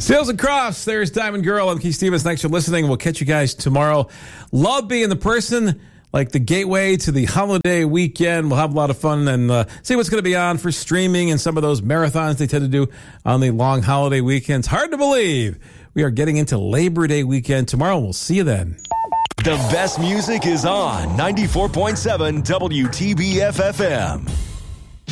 Seals and Crofts, there's Diamond Girl. I'm Keith Stevens. Thanks for listening. We'll catch you guys tomorrow. Love being the person, like the gateway to the holiday weekend. We'll have a lot of fun and see what's going to be on for streaming and some of those marathons they tend to do on the long holiday weekends. Hard to believe we are getting into Labor Day weekend tomorrow. We'll see you then. The best music is on 94.7 WTBF FM.